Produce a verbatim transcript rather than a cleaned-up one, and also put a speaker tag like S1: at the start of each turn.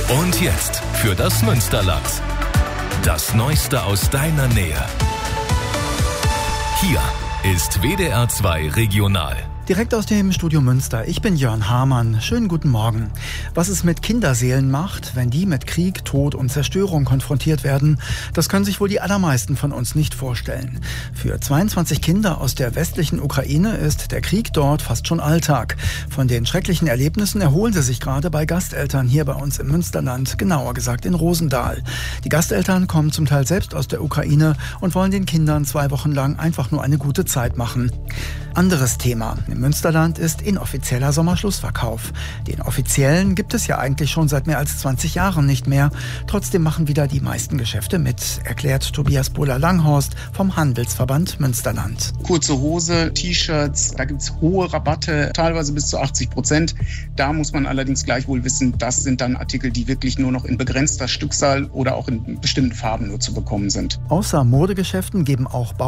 S1: Und jetzt für das Münsterland. Das Neueste aus deiner Nähe. Hier ist W D R zwei Regional.
S2: Direkt aus dem Studio Münster. Ich bin Jörn Hamann. Schönen guten Morgen. Was es mit Kinderseelen macht, wenn die mit Krieg, Tod und Zerstörung konfrontiert werden, das können sich wohl die allermeisten von uns nicht vorstellen. Für zweiundzwanzig Kinder aus der westlichen Ukraine ist der Krieg dort fast schon Alltag. Von den schrecklichen Erlebnissen erholen sie sich gerade bei Gasteltern hier bei uns im Münsterland, genauer gesagt in Rosendahl. Die Gasteltern kommen zum Teil selbst aus der Ukraine und wollen den Kindern zwei Wochen lang einfach nur eine gute Zeit machen. Anderes Thema. Im Münsterland ist inoffizieller Sommerschlussverkauf. Den offiziellen gibt es ja eigentlich schon seit mehr als zwanzig Jahren nicht mehr. Trotzdem machen wieder die meisten Geschäfte mit, erklärt Tobias Bohler-Langhorst vom Handelsverband Münsterland.
S3: Kurze Hose, T-Shirts, da gibt es hohe Rabatte, teilweise bis zu achtzig Prozent. Da muss man allerdings gleichwohl wissen, das sind dann Artikel, die wirklich nur noch in begrenzter Stückzahl oder auch in bestimmten Farben nur zu bekommen sind.
S2: Außer Modegeschäften geben auch Bau